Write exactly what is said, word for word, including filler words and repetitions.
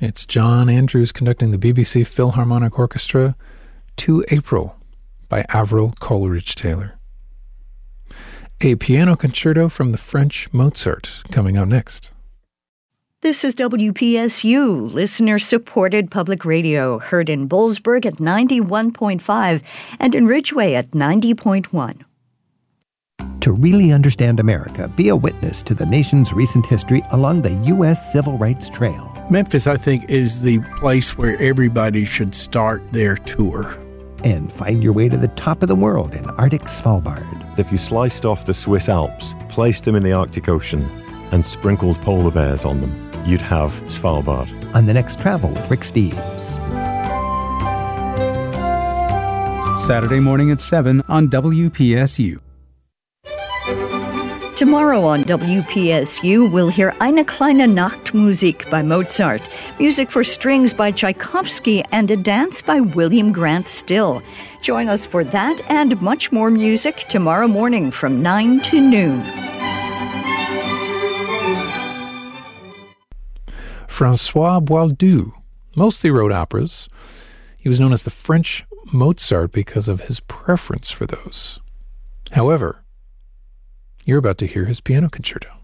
It's John Andrews conducting the B B C Philharmonic Orchestra, To April by Avril Coleridge-Taylor. A piano concerto from the French Mozart coming up next. This is W P S U, listener-supported public radio, heard in Boalsburg at ninety-one point five and in Ridgeway at ninety point one. To really understand America, be a witness to the nation's recent history along the U S Civil Rights Trail. Memphis, I think, is the place where everybody should start their tour. And find your way to the top of the world in Arctic Svalbard. If you sliced off the Swiss Alps, placed them in the Arctic Ocean, and sprinkled polar bears on them, you'd have Svalbard. On the next Travel with Rick Steves. Saturday morning at seven on W P S U. Tomorrow on W P S U, we'll hear Eine kleine Nachtmusik by Mozart, music for strings by Tchaikovsky, and a dance by William Grant Still. Join us for that and much more music tomorrow morning from nine to noon. François Boieldieu mostly wrote operas. He was known as the French Mozart because of his preference for those. However, you're about to hear his piano concerto.